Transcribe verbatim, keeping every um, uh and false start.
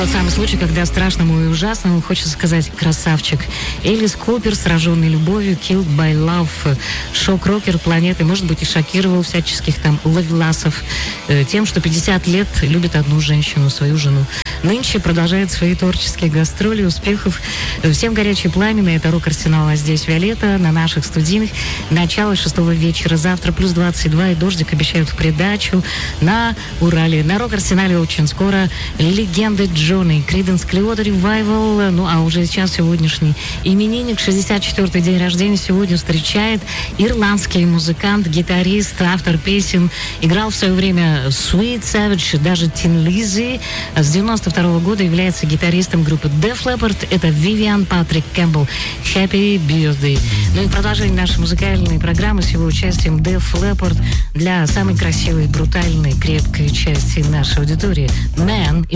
тот самый случай, когда страшному и ужасному хочется сказать «красавчик». Элис Купер, сраженный любовью, Killed by Love, шок-рокер планеты, может быть, и шокировал всяческих там ловеласов э, тем, что пятьдесят лет любит одну женщину, свою жену. Нынче продолжает свои творческие гастроли, успехов. Всем горячее пламя, это рок-арсенал, а здесь Виолетта, на наших студийных. Начало шестого вечера, завтра плюс двадцать два, и дождик обещают в придачу на Урале. На рок-арсенале очень скоро легенды Джонни, Creedence Clearwater Revival, ну а уже сейчас сегодняшний именинник, шестьдесят четвёртый день рождения сегодня встречает ирландский музыкант, гитарист, автор песен, играл в свое время Sweet Savage, даже Tin Lizzy. С девяносто второго года является гитаристом группы Def Leppard. Это Вивиан Патрик Кэмпбелл. Happy Birthday. Ну и продолжение нашей музыкальной программы с его участием Def Leppard для самой красивой, брутальной, крепкой части нашей аудитории. Man